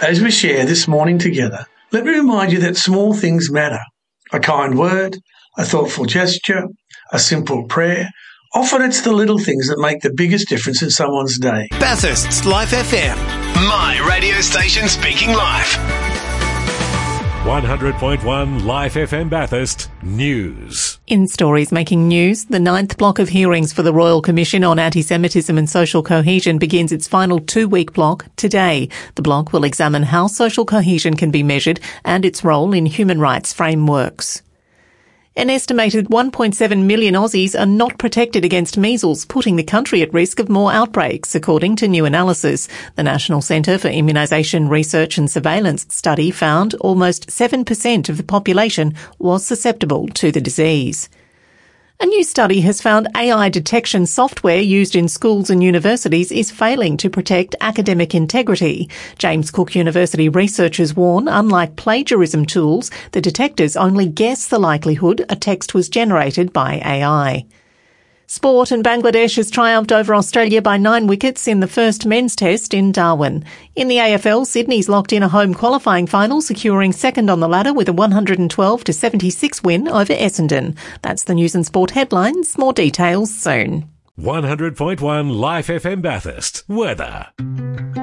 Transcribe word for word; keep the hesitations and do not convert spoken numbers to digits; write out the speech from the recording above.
As we share this morning together, let me remind you that small things matter. A kind word, a thoughtful gesture, a simple prayer. Often it's the little things that make the biggest difference in someone's day. Bathurst's Life F M. My radio station speaking life. one hundred point one Life F M Bathurst News. In stories making news, the ninth block of hearings for the Royal Commission on Anti-Semitism and Social Cohesion begins its final two-week block today. The block will examine how social cohesion can be measured and its role in human rights frameworks. An estimated one point seven million Aussies are not protected against measles, putting the country at risk of more outbreaks, according to new analysis. The National Centre for Immunisation Research and Surveillance study found almost seven percent of the population was susceptible to the disease. A new study has found A I detection software used in schools and universities is failing to protect academic integrity. James Cook University researchers warn, unlike plagiarism tools, the detectors only guess the likelihood a text was generated by A I. Sport, and Bangladesh has triumphed over Australia by nine wickets in the first men's test in Darwin. In the A F L, Sydney's locked in a home qualifying final, securing second on the ladder with a one hundred twelve to seventy-six win over Essendon. That's the news and sport headlines. More details soon. one hundred point one Life F M Bathurst. Weather.